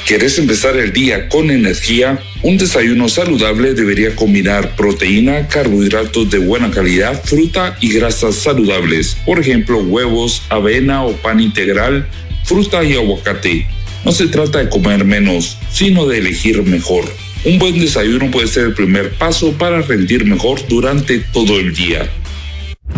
¿Quieres empezar el día con energía? Un desayuno saludable debería combinar proteína, carbohidratos de buena calidad, fruta y grasas saludables. Por ejemplo, huevos, avena o pan integral, fruta y aguacate. No se trata de comer menos, sino de elegir mejor. Un buen desayuno puede ser el primer paso para rendir mejor durante todo el día.